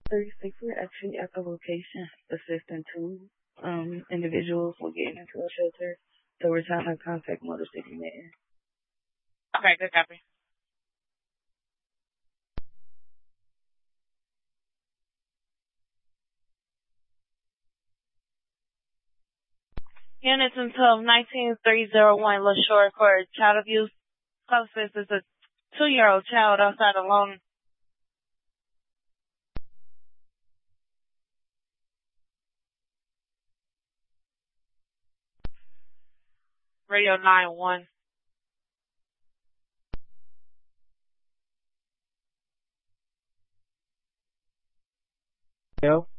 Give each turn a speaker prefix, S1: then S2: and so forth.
S1: 36, we're actually at the location assisting two individuals were getting into a shelter. So we're trying to contact Motor City Man.
S2: Okay, good copy. Units until 19301 LaShore Court. Child abuse. Closest is a 2-year-old child outside alone. Radio 91.
S3: Yo.